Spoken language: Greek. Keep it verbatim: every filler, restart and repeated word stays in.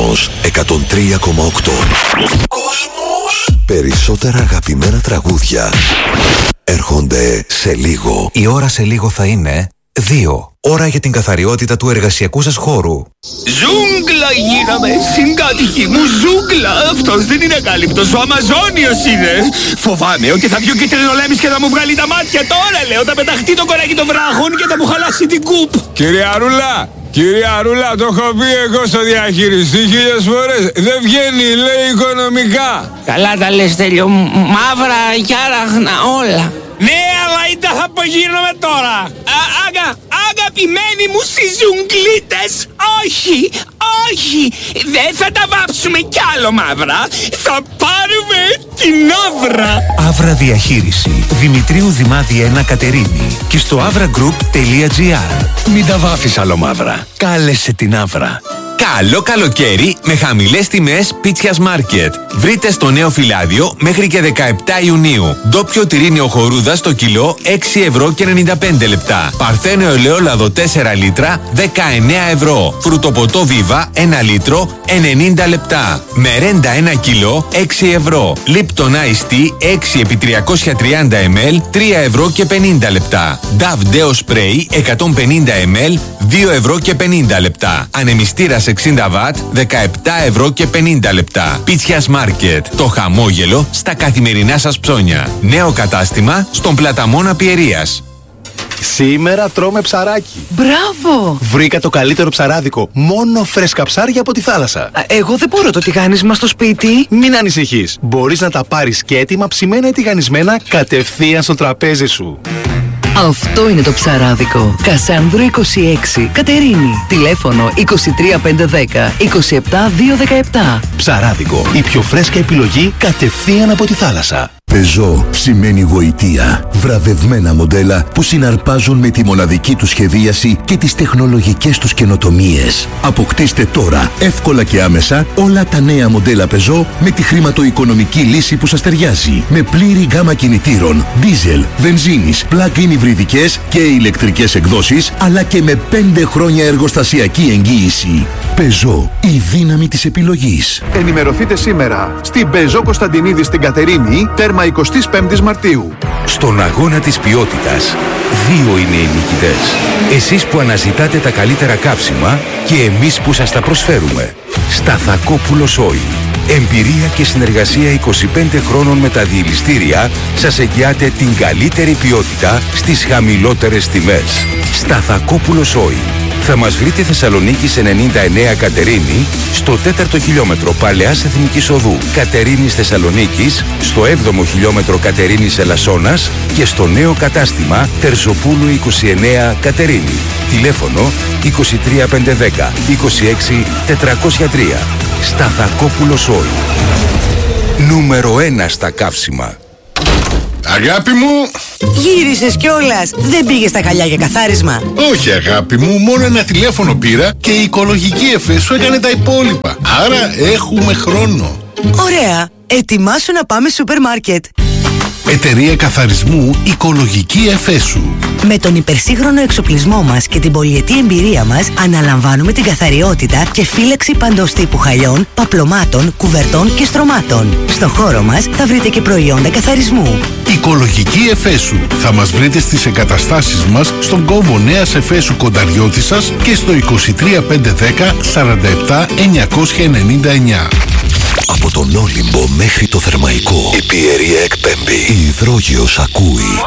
Κόσμος εκατόν τρία κόμμα οκτώ. Κόσμος. Περισσότερα αγαπημένα τραγούδια έρχονται σε λίγο. Η ώρα σε λίγο θα είναι δύο. Ώρα για την καθαριότητα του εργασιακού σας χώρου. Ζούγκλα γίναμε, συγκάτοικοι μου, ζούγκλα. Αυτός δεν είναι ακάλυπτος, ο Αμαζόνιος είναι. Φοβάμαι ότι θα βγει ο κυτρινολέμης και θα μου βγάλει τα μάτια τώρα, λέω. Θα πεταχτεί το κοράκι των βράχων και θα μου χαλάσει την κούπ. Κυρία Ρούλα, κυρία Ρούλα, το έχω πει εγώ στο διαχειριστή χίλιες φορές. Δεν βγαίνει, λέει, οικονομικά. Καλά τα λες, Τέλειο, μαύρα κι άραχνα όλα. Ναι, αλλά ήταν θα απογείρνομαι τώρα. Α, αγα, αγαπημένοι μου συζουγκλίτες, όχι, όχι, δεν θα τα βάψουμε κι άλλο μαύρα. Θα πάρουμε την Αύρα. Αύρα Διαχείριση, Δημητρίου Δημάδη ένα Κατερίνη και στο avraGroup τελεία gr. Μην τα βάφεις άλλο μαύρα. Κάλεσε την Αύρα. Καλό καλοκαίρι με χαμηλές τιμές Πίτσιας Μάρκετ. Βρείτε στο νέο φυλάδιο μέχρι και δεκαεπτά Ιουνίου. Ντόπιο τυρίνιο χορούδα στο κιλό έξι ευρώ και ενενήντα πέντε λεπτά. Παρθένο ελαιόλαδο τέσσερα λίτρα δεκαεννέα ευρώ. Φρουτοποτό Βίβα ένα λίτρο ενενήντα λεπτά. Μερέντα ένα κιλό έξι ευρώ. Lipton Ice Tea έξι επί τριακόσια τριάντα μιλιλίτρα τρία ευρώ και πενήντα λεπτά. Dove Deo Spray εκατόν πενήντα μιλιλίτρα δύο ευρώ και πενήντα λεπτά. Ανεμιστήρας εξήντα βατ δεκαεπτά ευρώ και πενήντα λεπτά. Πίτσιας Μάρκετ. Το χαμόγελο στα καθημερινά σας ψώνια. Νέο κατάστημα στον Πλαταμόνα Πιερίας. Σήμερα τρώμε ψαράκι. Μπράβο! Βρήκα το καλύτερο ψαράδικο. Μόνο φρέσκα ψάρια από τη θάλασσα. Εγώ δεν μπορώ το τηγάνισμα στο σπίτι. Μην ανησυχείς. Μπορείς να τα πάρεις και έτοιμα ψημένα ή τηγανισμένα κατευθείαν στο τραπέζι σου. Αυτό είναι το ψαράδικο. Κασάνδρο είκοσι έξι, Κατερίνη. Τηλέφωνο είκοσι τρία πεντακόσια δέκα είκοσι επτά διακόσια δεκαεπτά. Ψαράδικο. Η πιο φρέσκα επιλογή κατευθείαν από τη θάλασσα. Peugeot σημαίνει γοητεία. Βραβευμένα μοντέλα που συναρπάζουν με τη μοναδική του σχεδίαση και τις τεχνολογικές τους καινοτομίες. Αποκτήστε τώρα, εύκολα και άμεσα, όλα τα νέα μοντέλα Peugeot με τη χρηματοοικονομική λύση που σας ταιριάζει. Με πλήρη γκάμα κινητήρων, δίζελ, βενζίνης, plug-in υβριδικές και ηλεκτρικές εκδόσεις, αλλά και με πέντε χρόνια εργοστασιακή εγγύηση. Peugeot, η δύναμη της επιλογής. Ενημερωθείτε σήμερα στην Peugeot Κωνσταντινίδη στην Κατερίνη, τέρμα εικοστή πέμπτη Μαρτίου. Στον αγώνα της ποιότητας, δύο είναι οι νικητές. Εσείς που αναζητάτε τα καλύτερα καύσιμα και εμείς που σας τα προσφέρουμε. Σταθακόπουλος Oil. Εμπειρία και συνεργασία είκοσι πέντε χρόνων με τα διελιστήρια σας εγγυάται την καλύτερη ποιότητα στις χαμηλότερες τιμές. Σταθακόπουλος Oil. Θα μας βρείτε Θεσσαλονίκης ενενήντα εννέα Κατερίνη, στο τέταρτο χιλιόμετρο Παλαιάς Εθνικής Οδού Κατερίνης Θεσσαλονίκης, στο έβδομο χιλιόμετρο Κατερίνης Ελασσόνας και στο νέο κατάστημα Τερζοπούλου είκοσι εννέα Κατερίνη. Τηλέφωνο είκοσι τρία πεντακόσια δέκα είκοσι έξι τετρακόσια τρία. Σταθακόπουλος Oil. Νούμερο ένα στα καύσιμα. Αγάπη μου! Γύρισες κιόλας. Δεν πήγες στα χαλιά για καθάρισμα? Όχι αγάπη μου, μόνο ένα τηλέφωνο πήρα και η οικολογική ΕΦΕ σου έκανε τα υπόλοιπα. Άρα έχουμε χρόνο. Ωραία. Ετοιμάσου να πάμε σούπερ μάρκετ. Εταιρεία καθαρισμού Οικολογική ΕΦΕ σου. Με τον υπερσύγχρονο εξοπλισμό μας και την πολυετή εμπειρία μας αναλαμβάνουμε την καθαριότητα και φύλαξη παντός τύπου χαλιών, παπλωμάτων, κουβερτών και στρωμάτων. Στο χώρο μας θα βρείτε και προϊόντα καθαρισμού. Οικολογική ΕΦΕ σου. Θα μας βρείτε στις εγκαταστάσεις μας στον κόμβο Νέας Εφέσου Κονταριώτισσας και στο είκοσι τρία πεντακόσια δέκα σαράντα επτά εννιακόσια ενενήντα εννιά. Από τον Όλυμπο μέχρι το Θερμαϊκό, η Πιερία εκπέμπει. Η Υδρόγειος ακούει.